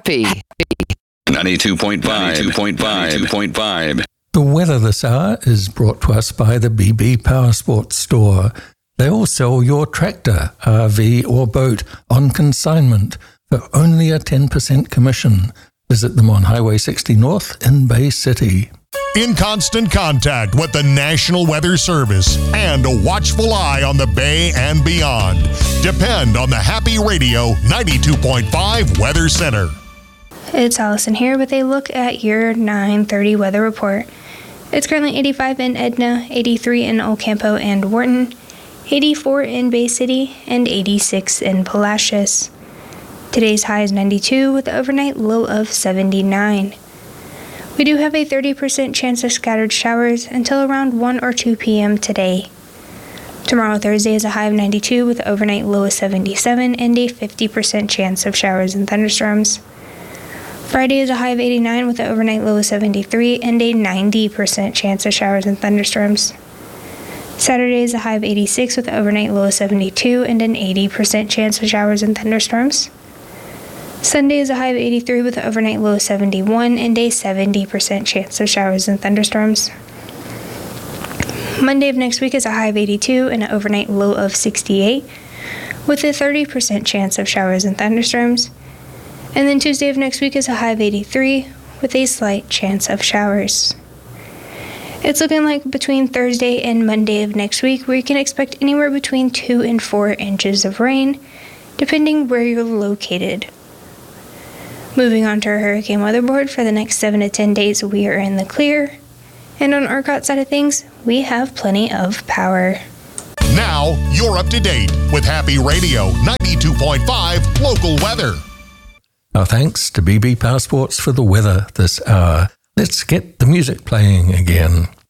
Happy 92.5. The weather this hour is brought to us by the BB Power Sports Store. They will sell your tractor, RV or boat on consignment for only a 10% commission. Visit them on Highway 60 North in Bay City. In constant contact with the National Weather Service and a watchful eye on the Bay and beyond. Depend on the Happy Radio 92.5 Weather Center. It's Allison here with a look at your 9:30 weather report. It's currently 85 in Edna, 83 in Ocampo and Wharton, 84 in Bay City, and 86 in Palacios. Today's high is 92 with the overnight low of 79. We do have a 30% chance of scattered showers until around 1 or 2 p.m. today. Tomorrow, Thursday, is a high of 92 with the overnight low of 77 and a 50% chance of showers and thunderstorms. Friday is a high of 89 with the overnight low of 73 and a 90% chance of showers and thunderstorms. Saturday is a high of 86 with the overnight low of 72 and an 80% chance of showers and thunderstorms. Sunday is a high of 83 with the overnight low of 71 and a 70% chance of showers and thunderstorms. Monday of next week is a high of 82 and an overnight low of 68 with a 30% chance of showers and thunderstorms. And then Tuesday of next week is a high of 83 with a slight chance of showers. It's looking like between Thursday and Monday of next week where you can expect anywhere between 2 and 4 inches of rain, depending where you're located. Moving on to our hurricane weather board for the next 7 to 10 days, we are in the clear. And on ERCOT side of things, we have plenty of power. Now, you're up to date with Happy Radio 92.5 local weather. Our thanks to BB Power Sports for the weather this hour. Let's get the music playing again.